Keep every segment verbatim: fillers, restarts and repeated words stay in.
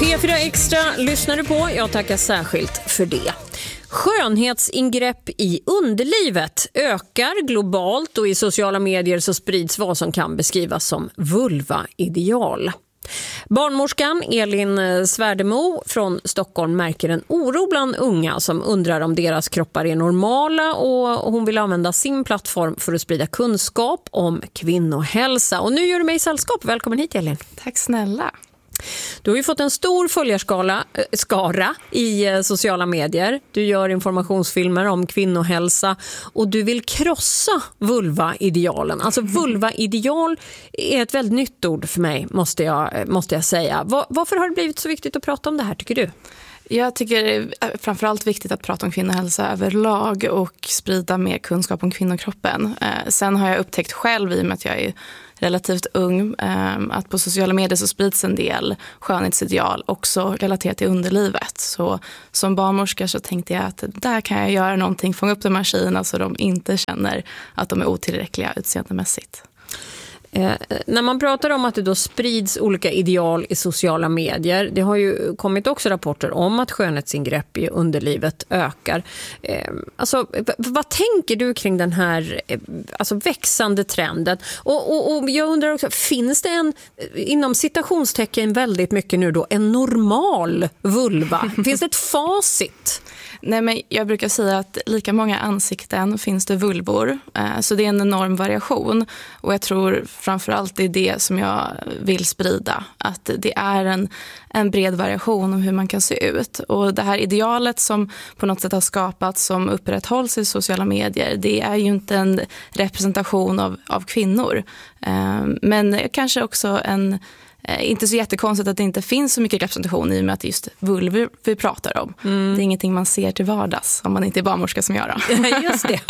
P fyra Extra lyssnar du på. Jag tackar särskilt för det. Skönhetsingrepp i underlivet ökar globalt och i sociala medier så sprids vad som kan beskrivas som vulva-ideal. Barnmorskan Elin Svärdemo från Stockholm märker en oro bland unga som undrar om deras kroppar är normala, och hon vill använda sin plattform för att sprida kunskap om kvinnohälsa. Och nu gör du mig sällskap. Välkommen hit, Elin. Tack snälla. Du har ju fått en stor följarskala äh, skara i äh, sociala medier. Du gör informationsfilmer om kvinnohälsa och du vill krossa vulva-idealen. Alltså vulva-ideal är ett väldigt nytt ord för mig, måste jag, måste jag säga. Var, varför har det blivit så viktigt att prata om det här, tycker du? Jag tycker det är framförallt viktigt att prata om kvinnohälsa överlag och sprida mer kunskap om kvinnokroppen. Eh, sen har jag upptäckt själv, i och med att jag är relativt ung, eh, att på sociala medier så sprids en del skönhetsideal också relaterat till underlivet. Så som barnmorska så tänkte jag att där kan jag göra någonting, fånga upp de här tjejerna så de inte känner att de är otillräckliga utseendemässigt. Eh, när man pratar om att det då sprids olika ideal i sociala medier, det har ju kommit också rapporter om att skönhetsingrepp i underlivet ökar. Eh, alltså, v- vad tänker du kring den här eh, alltså växande trenden? Och, och, och jag undrar också, finns det en, inom citationstecken väldigt mycket nu då, en normal vulva? Finns det ett facit? Nej, men jag brukar säga att lika många ansikten finns det vulvor. Så det är en enorm variation. Och jag tror framförallt det är det som jag vill sprida. Att det är en, en bred variation om hur man kan se ut. Och det här idealet som på något sätt har skapats, som upprätthålls i sociala medier, det är ju inte en representation av, av kvinnor. Men kanske också en... Inte så jättekonstigt att det inte finns så mycket representation i och med att det är just vulvor vi pratar om. Mm. Det är ingenting man ser till vardags om man inte är barnmorska som jag då. Just det.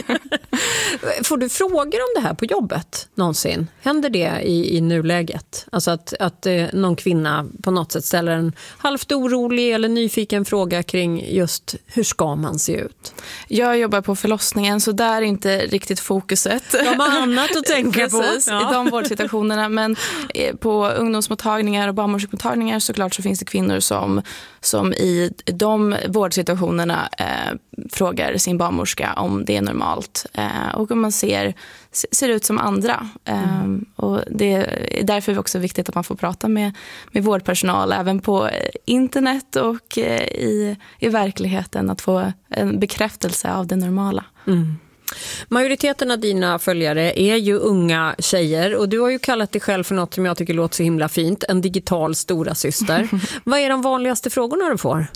Får du frågor om det här på jobbet någonsin? Händer det i, i nuläget? Alltså att, att eh, någon kvinna på något sätt ställer en halvt orolig eller nyfiken fråga kring just hur ska man se ut? Jag jobbar på förlossningen så där är inte riktigt fokuset. De har annat att tänka på. Precis, ja. I de vårdsituationerna. Men på ungdomsmottagningar och barnmorskemottagningar såklart så finns det kvinnor som, som i de vårdsituationerna eh, frågar sin barnmorska om det är normalt eh, och om man ser, ser ut som andra. Eh, mm. Och det är därför också viktigt att man får prata med, med vårdpersonal även på internet och eh, i, i verkligheten, att få en bekräftelse av det normala. Mm. Majoriteten av dina följare är ju unga tjejer och du har ju kallat dig själv för något som jag tycker låter så himla fint, en digital stora syster. Vad är de vanligaste frågorna du får?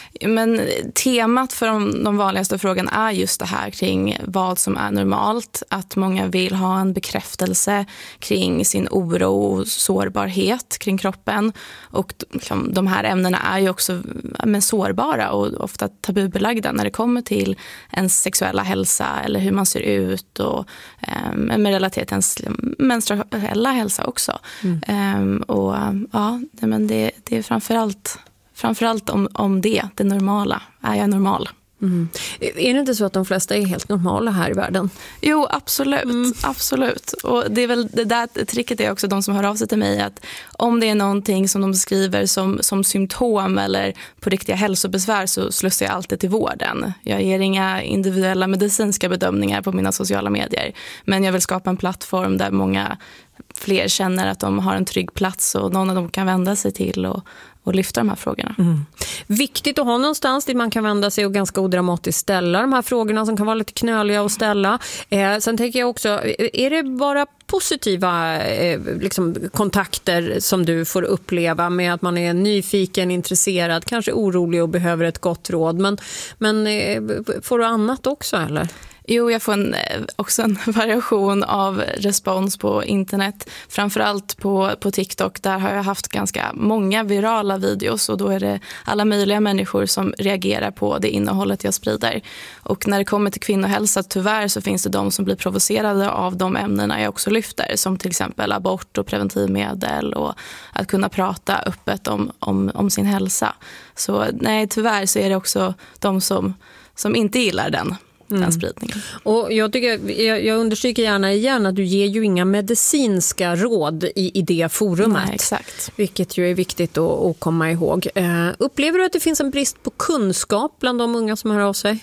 Men temat för de, de vanligaste frågorna är just det här kring vad som är normalt. Att många vill ha en bekräftelse kring sin oro och sårbarhet kring kroppen. Och liksom, de här ämnena är ju också men, sårbara och ofta tabubelagda när det kommer till ens sexuella hälsa eller hur man ser ut och eh, med relaterat till ens menstruella hälsa också. Mm. Eh, och ja, men det, det är framförallt Framförallt om, om det, det normala. Är jag normal? Mm. Är det inte så att de flesta är helt normala här i världen? Jo, absolut. Mm. absolut. Och det är väl det där tricket är också de som hör av sig till mig, att om det är någonting som de beskriver som, som symptom eller på riktiga hälsobesvär så slussar jag alltid till vården. Jag ger inga individuella medicinska bedömningar på mina sociala medier. Men jag vill skapa en plattform där många fler känner att de har en trygg plats och någon av dem kan vända sig till och och lyfta de här frågorna. Mm. Viktigt att ha någonstans dit man kan vända sig och ganska odramatiskt ställa de här frågorna som kan vara lite knöliga att ställa. Eh, sen tänker jag också, är det bara positiva eh, liksom, kontakter som du får uppleva med att man är nyfiken, intresserad, kanske orolig och behöver ett gott råd? Men, men eh, får du annat också eller? Jo, jag får en, också en variation av respons på internet. Framförallt på, på TikTok. Där har jag haft ganska många virala videos. Och då är det alla möjliga människor som reagerar på det innehållet jag sprider. Och när det kommer till kvinnohälsa, tyvärr så finns det de som blir provocerade av de ämnena jag också lyfter. Som till exempel abort och preventivmedel. Och att kunna prata öppet om, om, om sin hälsa. Så nej, tyvärr så är det också de som, som inte gillar den. mm. den spridningen. Och jag, tycker, jag, jag understryker gärna igen att du ger ju inga medicinska råd i, i det forumet. Nej, exakt. Vilket ju är viktigt att, att komma ihåg. Uh, upplever du att det finns en brist på kunskap bland de unga som hör av sig?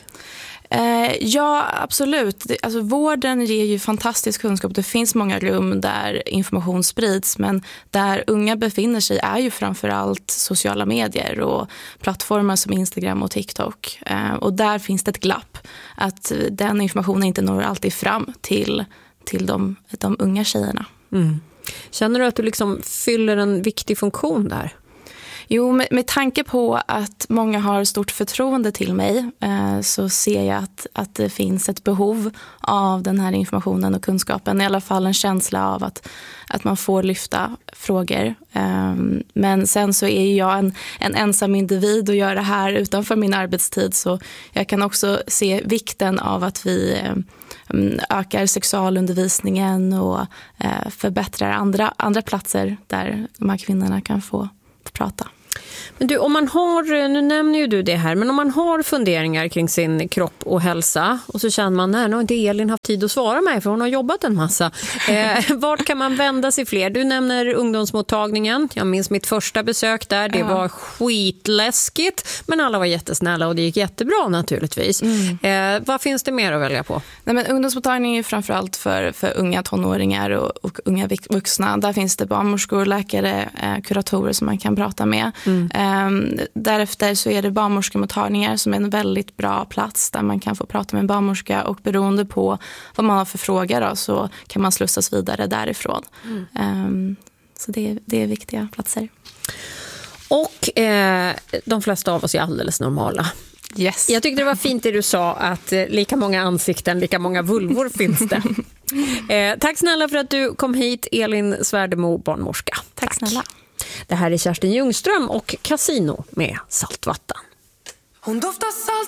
Ja, absolut. Alltså, vården ger ju fantastisk kunskap. Det finns många rum där information sprids, men där unga befinner sig är ju framförallt sociala medier och plattformar som Instagram och TikTok. Och där finns det ett glapp att den informationen inte når alltid fram till, till de, de unga tjejerna. Mm. Känner du att du liksom fyller en viktig funktion där? Jo, med, med tanke på att många har stort förtroende till mig eh, så ser jag att, att det finns ett behov av den här informationen och kunskapen. I alla fall en känsla av att, att man får lyfta frågor. Eh, men sen så är jag en, en ensam individ och gör det här utanför min arbetstid. Så jag kan också se vikten av att vi eh, ökar sexualundervisningen och eh, förbättrar andra, andra platser där de här kvinnorna kan få prata. Men du, om man har, nu nämner ju du det här, men om man har funderingar kring sin kropp och hälsa och så känner man, nej, nu har inte Elin haft tid att svara mig för hon har jobbat en massa. Eh, vart kan man vända sig fler? Du nämner ungdomsmottagningen. Jag minns mitt första besök där. Det ja. var skitläskigt, men alla var jättesnälla och det gick jättebra naturligtvis. Mm. Eh, vad finns det mer att välja på? Nej, men ungdomsmottagningen är framförallt för, för unga tonåringar och, och unga vuxna. Där finns det barnmorskor, läkare, eh, kuratorer som man kan prata med. Mm. Um, därefter så är det barnmorskemottagningar som är en väldigt bra plats där man kan få prata med en barnmorska och beroende på vad man har för frågor då, så kan man slussas vidare därifrån. Mm. Um, så det, det är viktiga platser. Och eh, de flesta av oss är alldeles normala. Yes. Jag tyckte det var fint det du sa att eh, lika många ansikten, lika många vulvor finns det. Eh, tack snälla för att du kom hit, Elin Svärdemo, barnmorska. Tack, tack snälla. Det här är Kerstin Ljungström och Casino med Saltvatten. Hon doftar salt.